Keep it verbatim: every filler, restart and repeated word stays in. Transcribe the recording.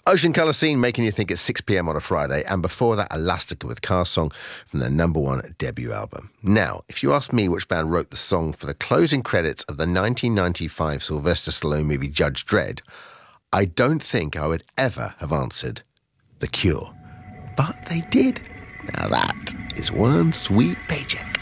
Ocean Colour Scene, making you think it's six p.m. on a Friday, and before that, Elastica with Car Song from their number one debut album. Now, if you ask me which band wrote the song for the closing credits of the nineteen ninety-five Sylvester Stallone movie Judge Dredd, I don't think I would ever have answered The Cure. But they did. Now that is one sweet paycheck.